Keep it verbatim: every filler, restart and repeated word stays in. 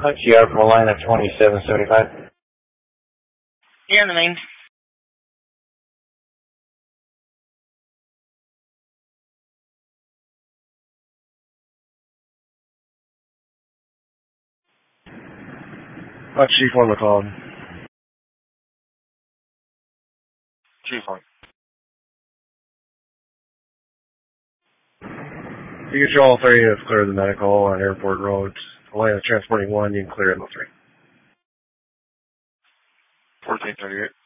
T R for line of twenty-seven seventy-five. You're on the main. Uh, Chief one McCall. Chief one. You can show all three have cleared the medical on airport roads. Atlanta transporting one, you can clear it in the three. fourteen thirty-eight.